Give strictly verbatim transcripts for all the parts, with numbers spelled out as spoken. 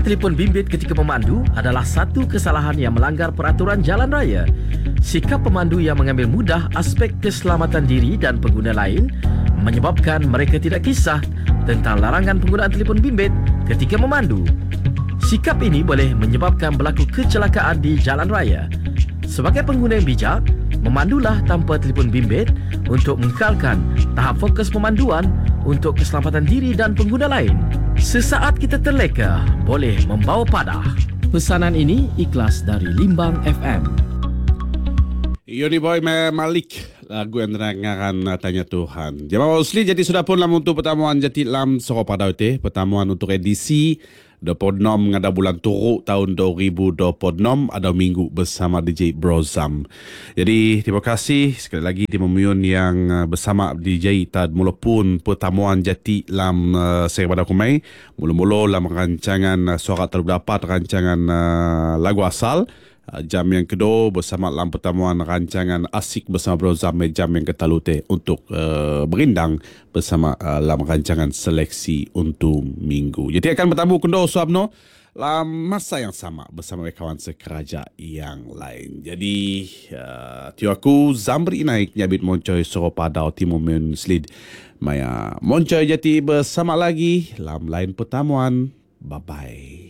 Penggunaan telefon bimbit ketika memandu adalah satu kesalahan yang melanggar peraturan jalan raya. Sikap pemandu yang mengambil mudah aspek keselamatan diri dan pengguna lain menyebabkan mereka tidak kisah tentang larangan penggunaan telefon bimbit ketika memandu. Sikap ini boleh menyebabkan berlaku kecelakaan di jalan raya. Sebagai pengguna yang bijak, memandulah tanpa telefon bimbit untuk mengekalkan tahap fokus pemanduan untuk keselamatan diri dan pengguna lain. Sesaat kita terleka, boleh membawa padah. Pesanan ini ikhlas dari Limbang F M. Yoni Boy Malik, lagu yang dengarkan Tanya Tuhan. Jemaah Muslim, jadi sudah pun lam untuk pertemuan Jati Lam Soro pada itu, pertemuan untuk edisi dua puluh enam ngada bulan Turuk tahun dua ribu dua puluh enam ada minggu bersama D J Brozam. Jadi terima kasih sekali lagi di Memuyun yang bersama D J tad mula pun pertemuan Jati Lam uh, saya pada kumai mula-mula dalam rancangan uh, suara terdapat rancangan uh, lagu asal. Jam yang kedua bersama dalam pertemuan rancangan Asik bersama Brozam, jam yang ketalute untuk uh, berindang bersama uh, dalam rancangan seleksi untuk minggu. Jadi akan bertemu kendo Suabno dalam masa yang sama bersama kawan sekeraja yang lain. Jadi uh, tiu aku Zamri naik nyabit moncoy Soro Padau Timur Mun Slid Maya moncoy jati bersama lagi dalam lain pertemuan. Bye-bye.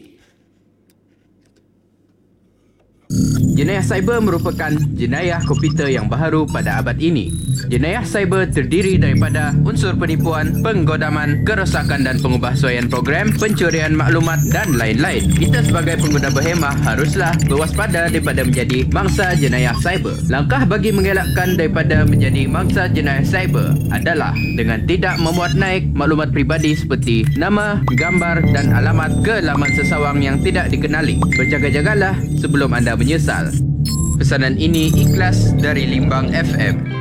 Jenayah cyber merupakan jenayah komputer yang baharu pada abad ini. Jenayah cyber terdiri daripada unsur penipuan, penggodaman, kerosakan dan pengubahsuaian program, pencurian maklumat dan lain-lain. Kita sebagai pengguna berhemah haruslah berwaspada daripada menjadi mangsa jenayah cyber. Langkah bagi mengelakkan daripada menjadi mangsa jenayah cyber adalah dengan tidak memuat naik maklumat peribadi seperti nama, gambar dan alamat ke laman sesawang yang tidak dikenali. Berjaga-jagalah sebelum anda menyesal. Pesanan ini ikhlas dari Limbang F M.